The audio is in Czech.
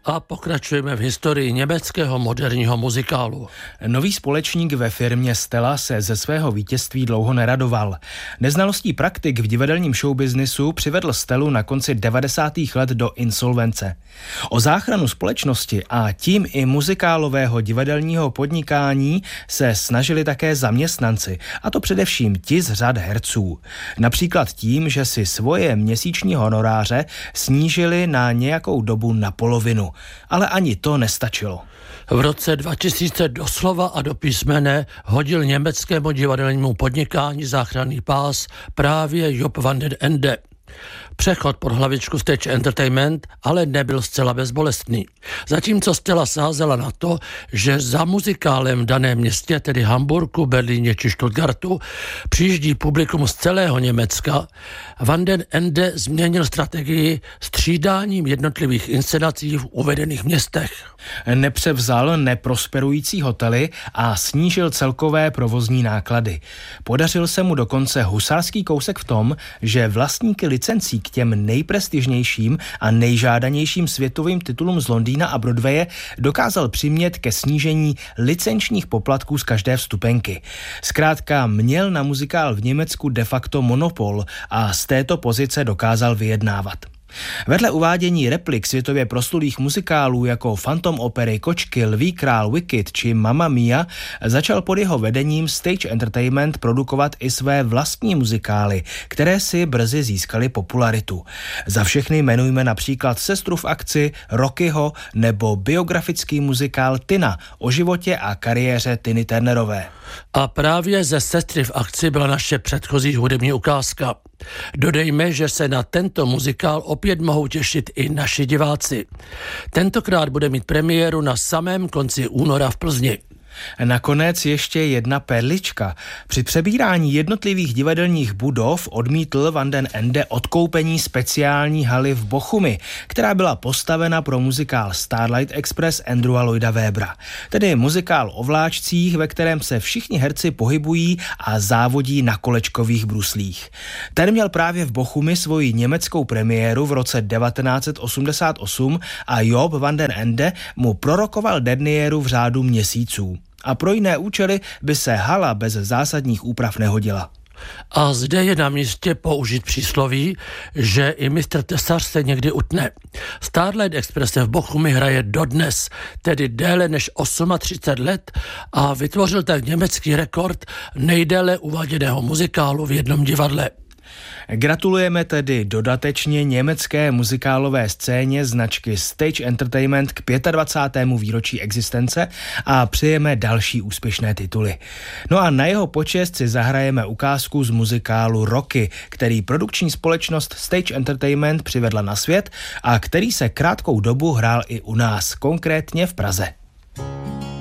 A pokračujeme v historii německého moderního muzikálu. Nový společník ve firmě Stella se ze svého vítězství dlouho neradoval. Neznalostí praktik v divadelním showbiznisu přivedl Stellu na konci 90. let do insolvence. O záchranu společnosti a tím i muzikálového divadelního podnikání se snažili také zaměstnanci, a to především ti z řad herců. Například tím, že si svoje měsíční honoráře snížili na nějakou dobu na polovinu. Ale ani to nestačilo. V roce 2000 doslova a do písmene hodil německému divadelnímu podnikání záchranný pás právě Job van den Ende. Přechod pod hlavičku Stage Entertainment ale nebyl zcela bezbolestný. Zatímco Stella sázela na to, že za muzikálem v daném městě, tedy Hamburku, Berlíně či Stuttgartu, přijíždí publikum z celého Německa, Van den Ende změnil strategii střídáním jednotlivých inscenací v uvedených městech. Nepřevzal neprosperující hotely a snížil celkové provozní náklady. Podařil se mu dokonce husarský kousek v tom, že vlastníky licencí k těm nejprestižnějším a nejžádanějším světovým titulům z Londýna a Broadwaye dokázal přimět ke snížení licenčních poplatků z každé vstupenky. Zkrátka měl na muzikál v Německu de facto monopol a z této pozice dokázal vyjednávat. Vedle uvádění replik světově proslulých muzikálů jako Phantom opery Kočky, Lví král, Wicked či Mamma Mia začal pod jeho vedením Stage Entertainment produkovat i své vlastní muzikály, které si brzy získaly popularitu. Za všechny jmenujme například Sestru v akci, Rockyho nebo biografický muzikál Tina o životě a kariéře Tiny Turnerové. A právě ze Sestry v akci byla naše předchozí hudební ukázka. Dodejme, že se na tento muzikál opět mohou těšit i naši diváci. Tentokrát bude mít premiéru na samém konci února v Plzni. Nakonec ještě jedna perlička. Při přebírání jednotlivých divadelních budov odmítl Van den Ende odkoupení speciální haly v Bochumi, která byla postavena pro muzikál Starlight Express Andrewa Lloyda Webbera. Tedy muzikál o vláčcích, ve kterém se všichni herci pohybují a závodí na kolečkových bruslích. Ten měl právě v Bochumi svoji německou premiéru v roce 1988 a Job van den Ende mu prorokoval derniéru v řádu měsíců. A pro jiné účely by se hala bez zásadních úprav nehodila. A zde je na místě použít přísloví, že i mistr tesař se někdy utne. Starlight Express se v Bochumi hraje dodnes, tedy déle než 38 let a vytvořil tak německý rekord nejdéle uváděného muzikálu v jednom divadle. Gratulujeme tedy dodatečně německé muzikálové scéně značky Stage Entertainment k 25. výročí existence a přejeme další úspěšné tituly. No a na jeho počest si zahrajeme ukázku z muzikálu Rocky, který produkční společnost Stage Entertainment přivedla na svět a který se krátkou dobu hrál i u nás, konkrétně v Praze.